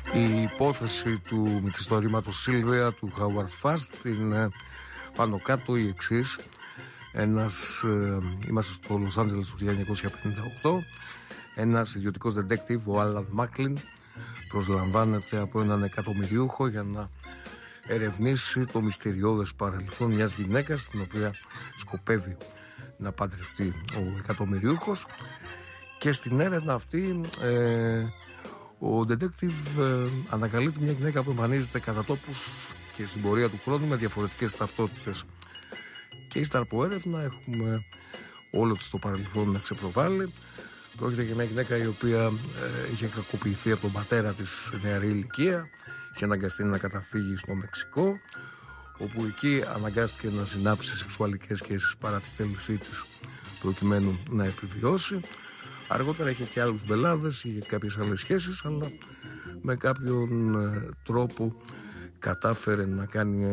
Η υπόθεση του μυθιστορήματος Σίλβια του Howard Fast είναι πάνω κάτω η εξής. Είμαστε στο Λος Άντζελες του 1958. Ένας ιδιωτικός detective, ο Άλαν Μάκλιν, προσλαμβάνεται από έναν εκατομμυριούχο για να ερευνήσει το μυστηριώδες παρελθόν μιας γυναίκας, την οποία σκοπεύει να παντρευτεί ο εκατομμυριούχος. Και στην έρευνα αυτή ο detective ανακαλύπτει μια γυναίκα που εμφανίζεται κατά τόπους και στην πορεία του χρόνου με διαφορετικές ταυτότητες. Και ύστερα από έρευνα έχουμε όλο της το παρελθόν να ξεπροβάλλει. Πρόκειται για μια γυναίκα η οποία είχε κακοποιηθεί από τον πατέρα της σε νεαρή ηλικία και αναγκαστεί να καταφύγει στο Μεξικό, όπου εκεί αναγκάστηκε να συνάψει σεξουαλικές σχέσεις παρά τη θέλησή της προκειμένου να επιβιώσει. Αργότερα είχε και άλλους μπελάδες, είχε κάποιες άλλες σχέσεις, αλλά με κάποιον τρόπο κατάφερε να κάνει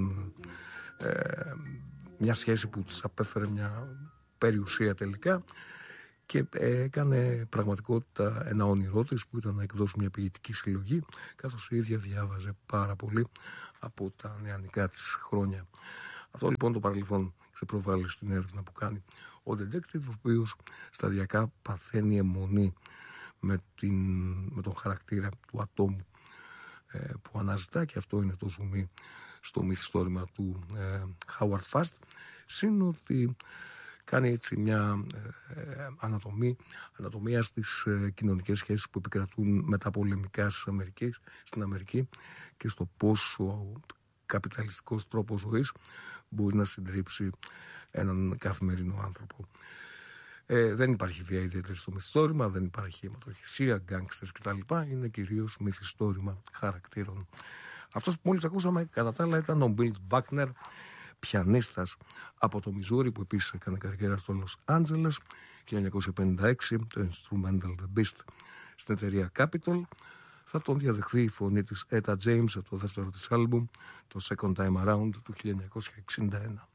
μια σχέση που της απέφερε μια περιουσία τελικά και έκανε πραγματικότητα ένα όνειρό της που ήταν να εκδώσει μια ποιητική συλλογή, καθώς η ίδια διάβαζε πάρα πολύ από τα νεανικά της χρόνια. Αυτό λοιπόν το παρελθόν ξεπροβάλλει στην έρευνα που κάνει ο detective, ο οποίος σταδιακά παθαίνει αιμονή με τον χαρακτήρα του ατόμου που αναζητά, και αυτό είναι το ζουμί στο μυθιστόρημα του Howard Fast, σύν ότι κάνει έτσι μια ανατομία στις κοινωνικές σχέσεις που επικρατούν μεταπολεμικά στην Αμερική και στο πώς ο καπιταλιστικός τρόπος ζωής μπορεί να συντρίψει έναν καθημερινό άνθρωπο. Δεν υπάρχει βία ιδιαίτερη στο μυθιστόρημα, δεν υπάρχει αιματοχυσία, γκάνγκστερς κτλ. Είναι κυρίως μυθιστόρημα χαρακτήρων. Αυτός που μόλις ακούσαμε κατά τα άλλα ήταν ο Bill Buckner, πιανίστας από το Μιζούρι, που επίσης έκανε καριέρα στο Λος Άντζελες. 1956 το Instrumental The Beast στην εταιρεία Capitol. Θα τον διαδεχθεί η φωνή της Etta James από το δεύτερο της άλμπουμ, το Second Time Around του 1961.